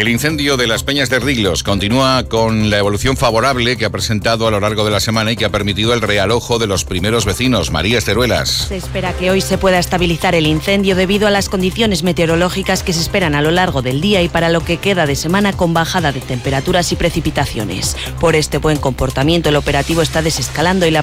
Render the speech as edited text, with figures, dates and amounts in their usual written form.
El incendio de las Peñas de Riglos continúa con la evolución favorable que ha presentado a lo largo de la semana y que ha permitido el realojo de los primeros vecinos. María Esteruelas. Se espera que hoy se pueda estabilizar el incendio debido a las condiciones meteorológicas que se esperan a lo largo del día y para lo que queda de semana con bajada de temperaturas y precipitaciones. Por este buen comportamiento, el operativo está desescalando y la